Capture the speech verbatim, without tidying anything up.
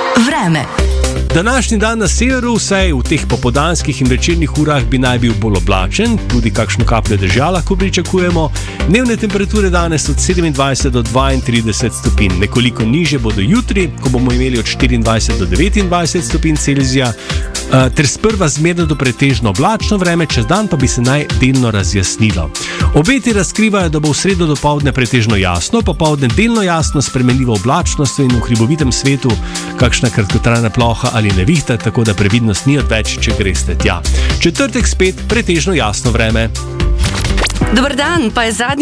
Vreme. Današnji dan na severu, vsaj v teh popoldanskih in večernih urah, bi naj bil bolj oblačen, tudi kakšno kapljo dežja lahko pričakujemo. Dnevne temperature danes od sedemindvajset do dvaintrideset stopinj, nekoliko nižje bodo jutri, ko bomo imeli od štiriindvajset do devetindvajset stopinj Celzija, ter sprva zmerno do pretežno oblačno vreme, čez dan pa bi se naj delno razjasnilo. Obeti razkrivajo, da bo v sredo dopoldne pretežno jasno, popoldne delno jasno, spremenljivo oblačnost in v hribovitem svetu kakšna kratkotrajna ploha ali nevihta, tako da previdnost ni odveč, če greste tja. Četrtek spet pretežno jasno vreme. Dober dan, pa je zadnji